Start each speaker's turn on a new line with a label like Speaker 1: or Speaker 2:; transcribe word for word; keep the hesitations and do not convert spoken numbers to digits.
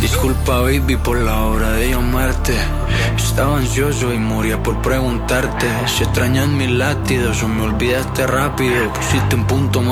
Speaker 1: Disculpa, baby, por la hora de llamarte. Estaba ansioso y moría por preguntarte si extrañas mis latidos o me olvidaste rápido. Pusiste un punto más